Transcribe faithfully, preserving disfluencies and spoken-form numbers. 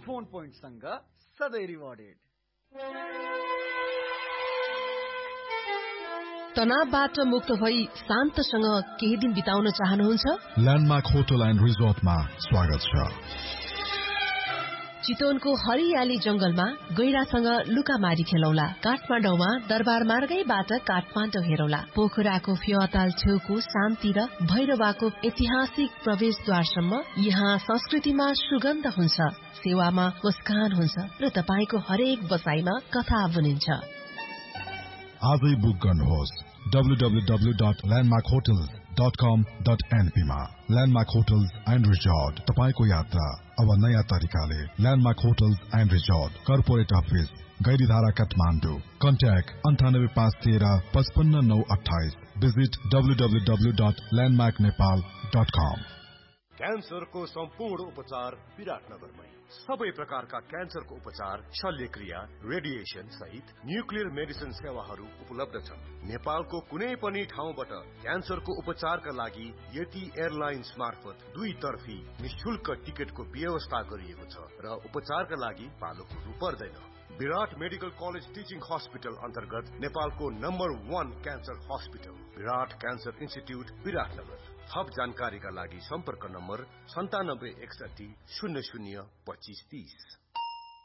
Phone पोइन्टसँग सधैँ rewarded. तनावबाट मुक्त भई शान्तसँग केही दिन बिताउन चाहनुहुन्छ? ल्यान्डमार्क होटल एन्ड रिजोर्टमा स्वागत छ। चितवनको हरियाली जंगलमा गैरासँग लुकामारी खेलौला। काठमाडौँमा दरबार मार्गैबाट काठमाडौँ हेरौला। पोखराको फेवाताल छेउको शान्ति र भैरवाको ऐतिहासिक प्रवेशद्वारसम्म यहाँ संस्कृतिमा सुगन्ध हुन्छ, सेवामा मुस्कान हुन्छ र तपाईको हरेक बसाइमा कथा बुनिन्छ। आजै बुक गर्नुहोस् W W W dot landmark hotels dot कम डट एनपी मा। ल्यान्डमार्क होटल्स एन्ड रिजोर्ट, तपाईको यात्रा अब नयाँ तरिकाले। Landmark hotels and resort, corporate office, Gairidhara Kathmandu. Contact अन्ठानब्बे पाँच तेह्र पचपन्न नौ अठाइस। Visit W W W dot landmark Nepal dot कम। क्यान्सरको सम्पूर्ण उपचार विराटनगरमै। सबै प्रकारका क्यान्सरको उपचार, शल्यक्रिया, रेडिएसन सहित न्युक्लियर मेडिसिन सेवाहरू उपलब्ध छन्। नेपालको कुनै पनि ठाउँबाट क्यान्सरको उपचारका लागि यति एयरलाइन्स मार्फत दुई तर्फी निशुल्क टिकटको व्यवस्था गरिएको छ र उपचारका लागि पालो कुर्नु पर्दैन। विराट मेडिकल कलेज टिचिङ हस्पिटल अन्तर्गत नेपालको नम्बर वान क्यान्सर हस्पिटल विराट क्यान्सर इन्स्टिट्युट विराटनगर। थप जानकारीका लागि सम्पर्क नम्बर सन्तानब्बे एकसठी शून्य शून्य पच्चिस तीस।